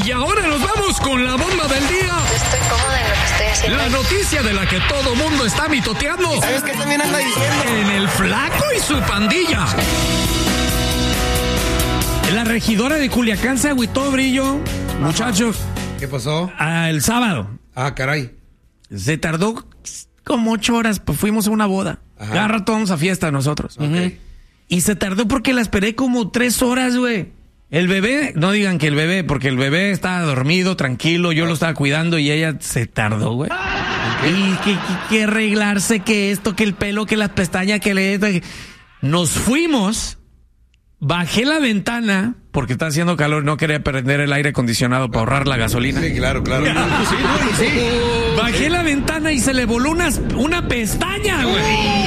Y ahora nos vamos con la bomba del día. Estoy cómoda en lo que estoy haciendo. La noticia de la que todo mundo está mitoteando. ¿Sabes qué también anda diciendo? En el Flaco y su pandilla. La regidora de Culiacán se agüitó, Brillo. Muchachos. ¿Qué pasó? El sábado. Ah, caray. Se tardó como 8 horas, pues fuimos a una boda. Ajá. Cada rato vamos a fiesta nosotros. Ok. Y se tardó porque la esperé como 3 horas, güey. El bebé, no digan que el bebé, porque el bebé estaba dormido, tranquilo, yo lo estaba cuidando y ella se tardó, güey. Y que arreglarse, que esto, que el pelo, que las pestañas, que le... Nos fuimos, bajé la ventana, porque está haciendo calor, no quería prender el aire acondicionado para ahorrar la gasolina. Sí, claro. Sí, no, sí. Bajé la ventana y se le voló una pestaña, güey.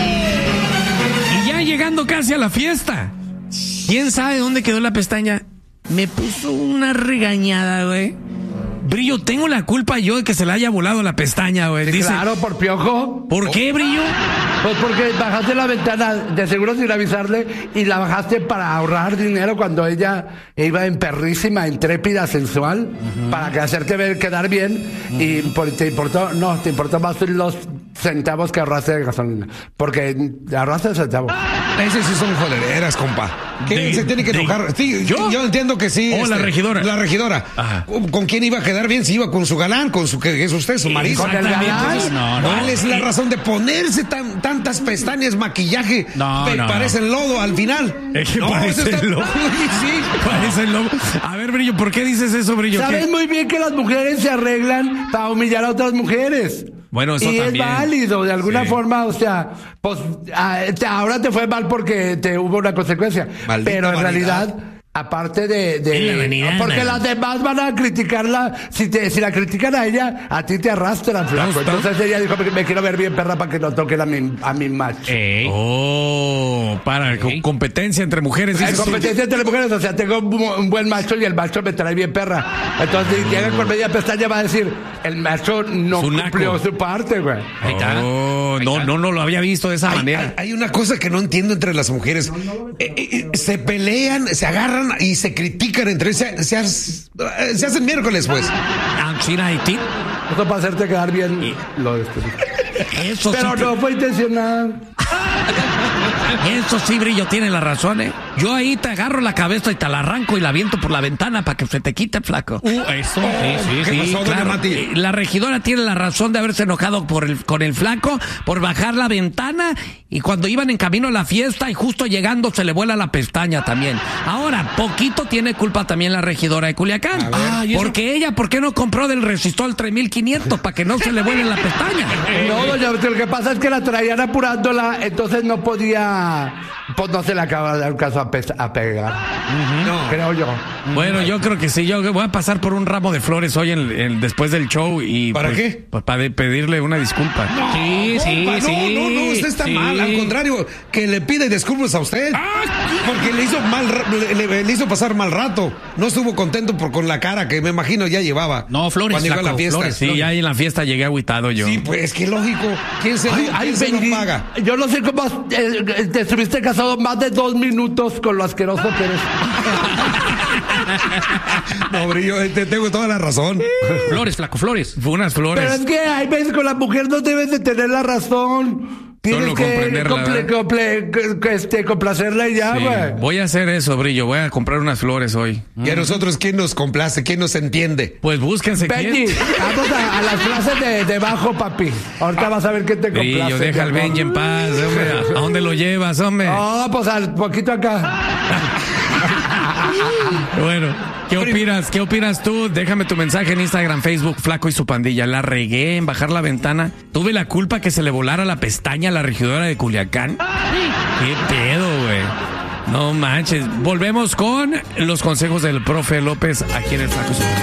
Y ya llegando casi a la fiesta, ¿quién sabe dónde quedó la pestaña? Me puso una regañada, güey. Brillo, tengo la culpa yo de que se le haya volado la pestaña, güey. Dice, Claro, por piojo. ¿por qué, Brillo? Pues porque bajaste la ventana de seguro sin avisarle y la bajaste para ahorrar dinero cuando ella iba en perrísima, intrépida, sensual, para que hacerte ver quedar bien y te importó más los centavos que ahorraste de gasolina. Porque ahorraste centavos. Esas sí son jodereras, compa. ¿Quién se tiene que enojar? Sí, yo entiendo que sí. La regidora. La regidora. Ajá. ¿Con quién iba a quedar bien? Si iba con su galán, con su que es usted, su marido. ¿Con el galán? Entonces, No. ¿cuál es la razón de ponerse tantas pestañas, maquillaje? No. Parecen lodo al final. Es que No, parece eso está- lodo. Sí. Parece lobo. A ver, Brillo, ¿por qué dices eso, Brillo? Sabes ¿Qué? muy bien que las mujeres se arreglan para humillar a otras mujeres. Bueno, eso y también. es válido, de alguna Sí. forma, o sea, pues ahora te fue mal porque te hubo una consecuencia. Maldita pero en vanidad. realidad, aparte Es la vanidad, porque man. las demás van a criticarla, si la critican a ella, a ti te arrastran, flaco. Entonces ella dijo, me quiero ver bien perra para que no toquen a mi macho. Competencia entre mujeres. Hay dices tú. competencia entre las mujeres, o sea, tengo un buen macho y el macho me trae bien perra. Entonces, si llega con media pestaña, va a decir, el macho no Su naco. cumplió su parte, güey. Ahí está. No lo había visto de esa manera. Hay una cosa que no entiendo entre las mujeres. Se pelean, se agarran y se critican entre ellos. Se hacen miércoles, pues. China, Haití. Eso para hacerte quedar bien. Eso Pero sí, no fue intencional. eso sí, Brillo, tiene la razón, ¿eh? Yo ahí te agarro la cabeza y te la arranco y la aviento por la ventana para que se te quite, flaco. Eso, ¿Qué pasó, doña Mati? La regidora tiene la razón de haberse enojado con el flaco, por bajar la ventana y cuando iban en camino a la fiesta y justo llegando se le vuela la pestaña también. Ahora, poquito tiene culpa también la regidora de Culiacán. Porque ella, ¿por qué no compró del resistol 3500 para que no se le vuele la pestaña? No, doña, lo que pasa es que la traían apurándola, entonces no podía, pues no se le acaba de dar caso a pegar. No. Creo yo. Bueno, yo creo que sí. Yo voy a pasar por un ramo de flores hoy después del show y ¿Para pues, qué? Pues para pedirle una disculpa. Sí, no, usted está mal. Al contrario, que le pide disculpas a usted. Porque le hizo le hizo pasar mal rato. No estuvo contento con la cara que me imagino ya llevaba. No, flores, cuando llegó a la flaco, fiesta. flores. Sí, ya en la fiesta llegué agüitado yo. Sí, pues qué lógico. ¿Quién se lo paga? Yo no sé cómo te estuviste casado más de 2 minutos con lo asqueroso que eres. No, Brillo, te tengo toda la razón. Flores, flaco, flores. Fue unas flores. Pero es que hay veces con la mujer no debes de tener la razón. Tienes Solo que comprenderla, complacerla y ya, Sí, güey. voy a hacer eso, Brillo. Voy a comprar unas flores hoy. Y a nosotros, ¿quién nos complace? ¿Quién nos entiende? Pues búsquense Benji, quién. vamos a las clases de bajo, papi. Ahorita vas a ver qué te complace. Brillo, deja al Benji en paz, hombre. ¿A dónde lo llevas, hombre? Oh, pues al poquito acá. Bueno, ¿qué opinas tú? Déjame tu mensaje en Instagram, Facebook, Flaco y su pandilla. La regué en bajar la ventana. Tuve la culpa que se le volara la pestaña a la regidora de Culiacán. ¿Qué pedo, güey? No manches. Volvemos con los consejos del profe López aquí en el Flaco y su pandilla.